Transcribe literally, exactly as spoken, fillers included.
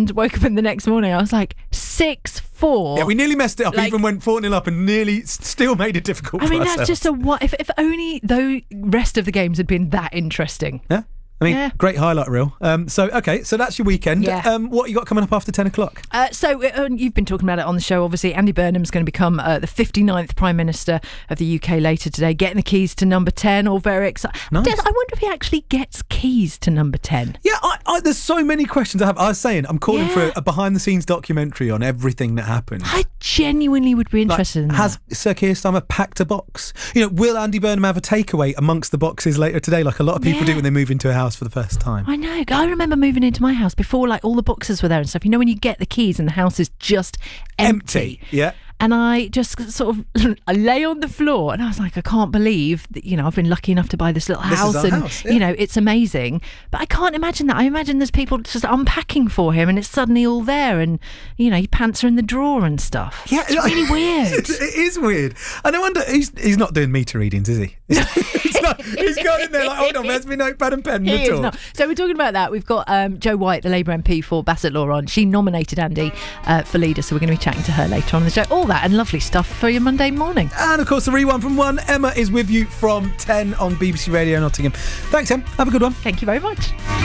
and woke up in the next morning. I was like, six four. Yeah, we nearly messed it up. Like, even went four nil up and nearly still made it difficult I for mean, ourselves. that's just a what if, if only the rest of the games had been that interesting. Yeah. I mean, Yeah. great highlight reel. Um, so, okay, so that's your weekend. Yeah. Um, what you got coming up after ten o'clock? Uh, so uh, you've been talking about it on the show, obviously. Andy Burnham's going to become uh, the fifty-ninth Prime Minister of the U K later today, getting the keys to number ten, all very exciting. Nice. I wonder if he actually gets keys to number ten. Yeah, I, I, there's so many questions I have. I was saying, I'm calling Yeah. for a, a behind-the-scenes documentary on everything that happened. I genuinely would be interested Like, in that. has Sir Keir Starmer packed a box? You know, will Andy Burnham have a takeaway amongst the boxes later today, like a lot of people Yeah. do when they move into a house for the first time? I know. I remember moving into my house before, like, all the boxes were there and stuff. You know, when you get the keys and the house is just empty. Yeah. And I just sort of I lay on the floor and I was like, I can't believe that, you know, I've been lucky enough to buy this little This is house our and, house, yeah. you know, it's amazing. But I can't imagine that. I imagine there's people just unpacking for him and it's suddenly all there and, you know, your pants are in the drawer and stuff. Yeah, It's really weird. It, it is weird. And I wonder, he's he's not doing meter readings, is he? He's, not, he's gone in there like, hold on, where's my notepad and pen? He at is all? not. So we're talking about that. We've got um, Jo White, the Labour M P for Bassett Law on. She nominated Andy uh, for leader, so we're going to be chatting to her later on in the show. All that and lovely stuff for your Monday morning. And of course, the rewind from one. Emma is with you from ten on B B C Radio Nottingham. Thanks, Em. Have a good one. Thank you very much.